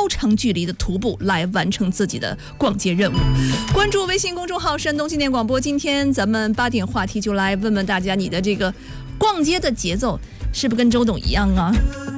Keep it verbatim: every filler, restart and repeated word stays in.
长距离的徒步来完成自己的逛街任务。关注微信公众号山东经典广播，今天咱们八点话题就来问问大家，你的这个逛街的节奏是不是跟周董一样啊？